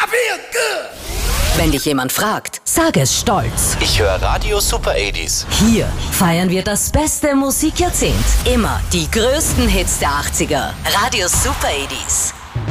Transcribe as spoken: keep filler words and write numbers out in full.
I feel good. Wenn dich jemand fragt, sag es stolz. Ich höre Radio Super achtziger. Hier feiern wir das beste Musikjahrzehnt. Immer die größten Hits der achtziger. Radio Super achtziger.